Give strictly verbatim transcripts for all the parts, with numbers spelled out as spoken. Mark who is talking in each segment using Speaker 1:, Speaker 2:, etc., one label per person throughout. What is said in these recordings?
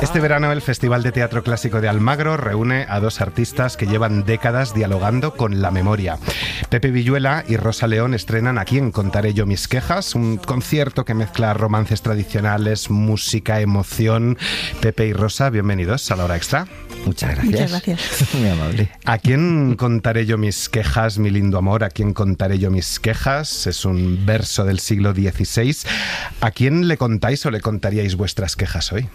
Speaker 1: Este verano el Festival de Teatro Clásico de Almagro reúne a dos artistas que llevan décadas dialogando con la memoria. Pepe Villuela y Rosa León estrenan ¿A quién contaré yo mis quejas?, un concierto que mezcla romances tradicionales, música, emoción. Pepe y Rosa, bienvenidos a La Hora Extra.
Speaker 2: Muchas gracias.
Speaker 3: Muchas gracias.
Speaker 2: Muy amable.
Speaker 1: ¿A quién contaré yo mis quejas, mi lindo amor? ¿A quién contaré yo mis quejas? Es un verso del siglo dieciséis. ¿A quién le contáis o le contaríais vuestras quejas hoy?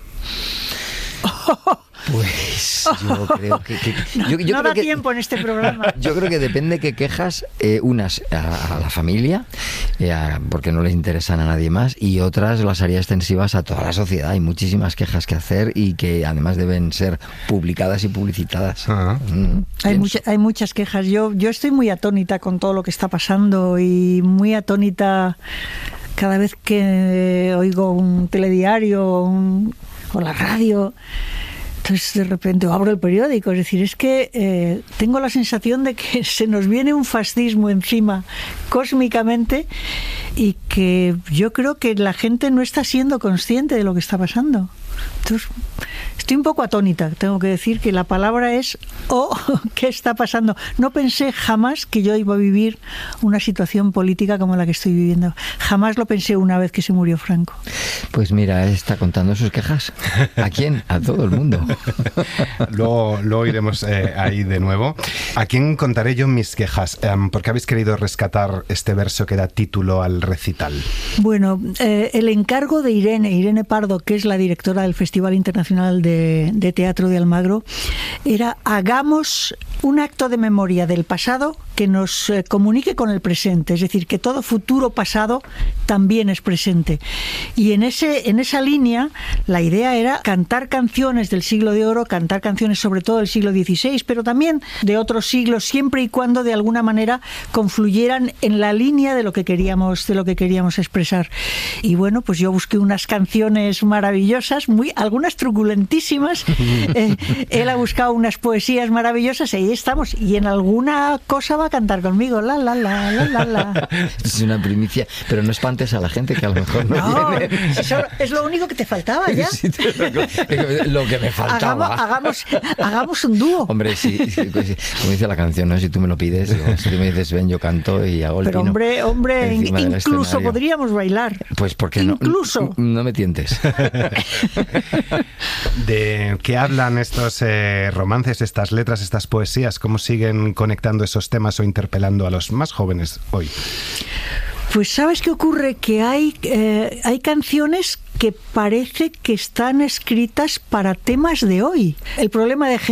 Speaker 2: Pues yo creo que... que yo, yo
Speaker 3: no
Speaker 2: creo
Speaker 3: da
Speaker 2: que,
Speaker 3: tiempo en este programa.
Speaker 2: Yo creo que depende qué quejas, eh, unas a, a la familia, eh, a, porque no les interesan a nadie más, y otras las haría extensivas a toda la sociedad. Hay muchísimas quejas que hacer y que además deben ser publicadas y publicitadas.
Speaker 1: Ah.
Speaker 2: Mm,
Speaker 3: hay, mucha, hay muchas quejas. Yo, yo estoy muy atónita con todo lo que está pasando y muy atónita cada vez que oigo un telediario un, o la radio. Entonces de repente abro el periódico, es decir, es que eh, tengo la sensación de que se nos viene un fascismo encima cósmicamente y que yo creo que la gente no está siendo consciente de lo que está pasando. Entonces, estoy un poco atónita, tengo que decir que la palabra es oh, ¿qué está pasando? No pensé jamás que yo iba a vivir una situación política como la que estoy viviendo. Jamás lo pensé una vez que se murió Franco.
Speaker 2: Pues mira, está contando sus quejas. ¿A quién? A todo el mundo.
Speaker 1: Luego, luego iremos eh, ahí de nuevo. ¿A quién contaré yo mis quejas? Um, ¿Por qué habéis querido rescatar este verso que da título al recital?
Speaker 3: Bueno, eh, el encargo de Irene, Irene Pardo, que es la directora del Festival Internacional de, de Teatro de Almagro, era hagamos un acto de memoria del pasado que nos eh, comunique con el presente, es decir, que todo futuro pasado también es presente. Y en ese en esa línea la idea era cantar canciones del siglo de oro, cantar canciones sobre todo del siglo dieciséis, pero también de otros siglos, siempre y cuando de alguna manera confluyeran en la línea de lo que queríamos de lo que queríamos expresar. Y bueno, pues yo busqué unas canciones maravillosas, muy algunas truculentísimas. eh, él ha buscado unas poesías maravillosas y ahí estamos. Y en alguna cosa va a cantar conmigo. La la la la la la.
Speaker 2: Es una primicia, pero no espantes a la gente que a lo mejor no,
Speaker 3: no
Speaker 2: viene.
Speaker 3: Eso es lo único que te faltaba ya.
Speaker 2: Sí, lo que me faltaba.
Speaker 3: Hagamos, hagamos, hagamos un dúo.
Speaker 2: Hombre, sí, sí, sí, como dice la canción, ¿no? Si tú me lo pides, o si tú me dices ven, yo canto y hago el
Speaker 3: Pero
Speaker 2: pino.
Speaker 3: hombre, hombre, incluso podríamos bailar.
Speaker 2: Pues porque no.
Speaker 3: Incluso.
Speaker 2: No, no me tientes.
Speaker 1: ¿De qué hablan estos eh, romances, estas letras, estas poesías? ¿Cómo siguen conectando esos temas o interpelando a los más jóvenes hoy?
Speaker 3: Pues ¿sabes qué ocurre? Que hay, eh, hay canciones que parece que están escritas para temas de hoy. El problema de